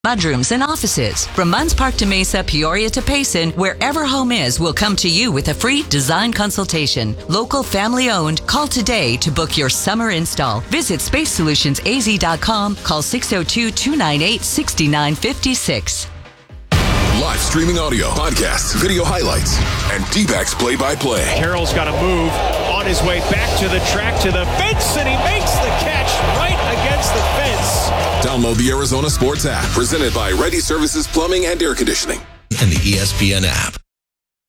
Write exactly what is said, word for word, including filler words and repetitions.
mudrooms, and offices. From Munns Park to Mesa, Peoria to Payson, wherever home is, will come to you with a free design consultation. Local, family owned. Call today to book your summer install. Visit space solutions a z dot com. Call six oh two, two nine eight, six nine five six. Live streaming audio, podcasts, video highlights, and D-backs play-by-play. Carroll's got to move on his way back to the track, to the fence, and he makes the catch right against the fence. Download the Arizona Sports app, presented by Ready Services Plumbing and Air Conditioning. And the E S P N app.